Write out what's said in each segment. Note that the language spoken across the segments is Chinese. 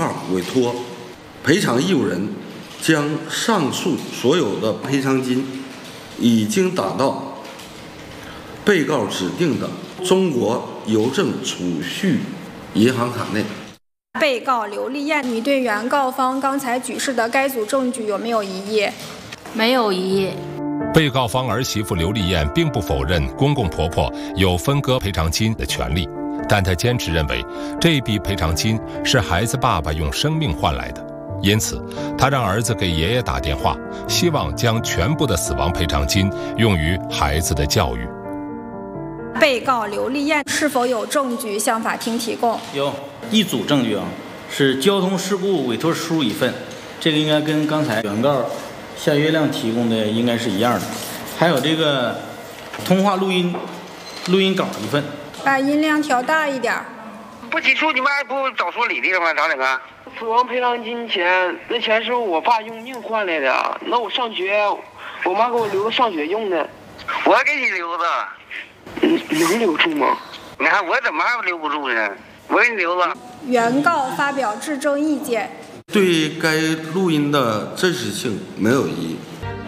告委托赔偿义务人将上述所有的赔偿金已经打到被告指定的中国邮政储蓄银行卡内。 被告刘丽艳，你对原告方刚才举示的该组证据有没有异议？ 没有异议。 被告方儿媳妇刘丽艳并不否认公公婆婆有分割赔偿金的权利，但她坚持认为这笔赔偿金是孩子爸爸用生命换来的，因此她让儿子给爷爷打电话，希望将全部的死亡赔偿金用于孩子的教育。 被告刘丽艳是否有证据向法庭提供？ 有一组证据是交通事故委托书一份，这个应该跟刚才原告夏月亮提供的应该是一样的，还有这个通话录音稿一份。 把音量调大一点。 不起诉你们还不找说理的吗？咋整啊？ 死亡赔偿金钱，那钱是我爸用命换来的。那我上学，我妈给我留着上学用的。 我给你留着。 能留住吗？ 你看我怎么还留不住呢？我给你留着。 原告发表质证意见。 对该录音的真实性没有异议。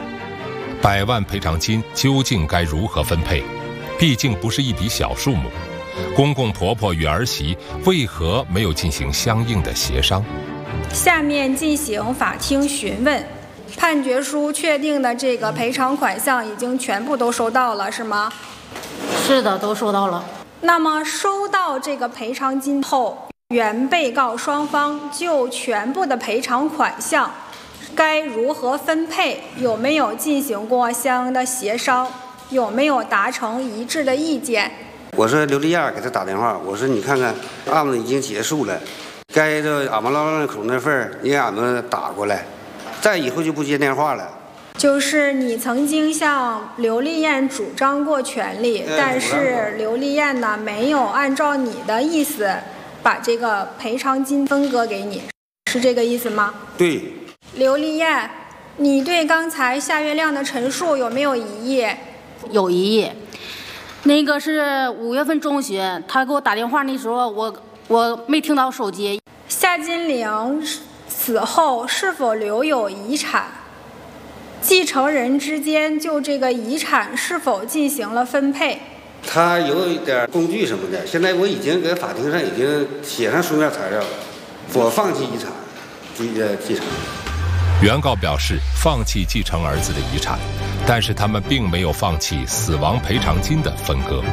100万赔偿金究竟该如何分配？毕竟不是一笔小数目。公公婆婆与儿媳为何没有进行相应的协商？ 下面进行法庭询问。判决书确定的这个赔偿款项已经全部都收到了，是吗？ 是的，都收到了。 那么收到这个赔偿金后，原被告双方就全部的赔偿款项该如何分配，有没有进行过相应的协商，有没有达成一致的意见？ 我说刘丽亚给他打电话，我说你看看案子已经结束了，该这俺们捞浪口那份你给俺们打过来，再以后就不接电话了。 就是你曾经向刘丽艳主张过权利，但是刘丽艳呢没有按照你的意思把这个赔偿金分割给你，是这个意思吗？ 对。 刘丽艳，你对刚才夏月亮的陈述有没有异议？ 有异议。那个是5月份中旬，他给我打电话那时候，我没听到手机。 夏金玲死后是否留有遗产？继承人之间就这个遗产是否进行了分配？ 他有一点工具什么的，现在我已经给法庭上已经写上书面材料了，我放弃遗产，继承。 原告表示放弃继承儿子的遗产，但是他们并没有放弃死亡赔偿金的分割。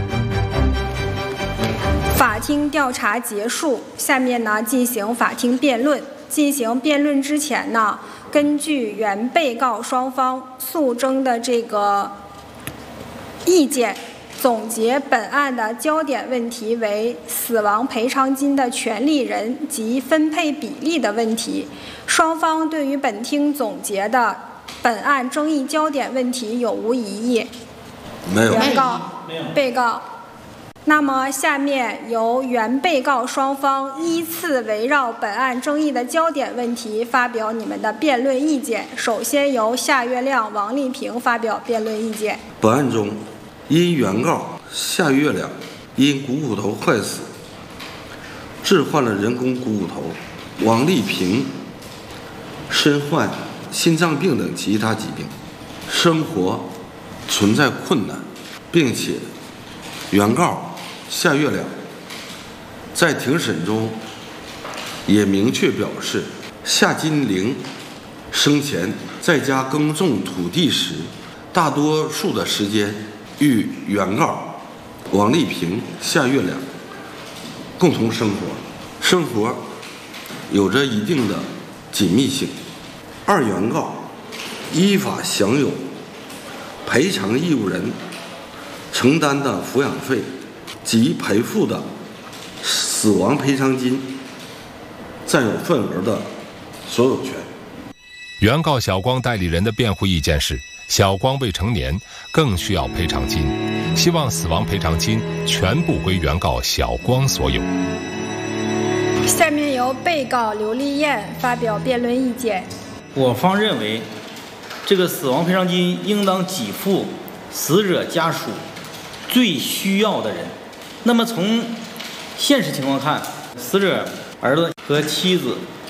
法庭调查结束，下面呢进行法庭辩论。进行辩论之前呢，根据原被告双方诉争的这个意见，总结本案的焦点问题为死亡赔偿金的权利人及分配比例的问题。双方对于本庭总结的本案争议焦点问题有无异议？ 没有。 原告、被告。那么下面由原被告双方依次围绕本案争议的焦点问题发表你们的辩论意见。首先由夏月亮、王丽萍发表辩论意见。 本案中，因原告夏月亮因股骨头坏死，置换了人工股骨头；王丽萍身患心脏病等其他疾病，生活存在困难，并且原告夏月亮在庭审中也明确表示，夏金玲生前在家耕种土地时，大多数的时间与原告王丽萍、夏月亮共同生活有着一定的紧密性。二原告依法享有赔偿义务人承担的抚养费及赔付的死亡赔偿金占有份额的所有权。 原告小光代理人的辩护意见是，小光未成年，更需要赔偿金，希望死亡赔偿金全部归原告小光所有。 下面由被告刘丽艳发表辩论意见。 我方认为，这个死亡赔偿金应当给付死者家属最需要的人。那么从现实情况看，死者儿子和妻子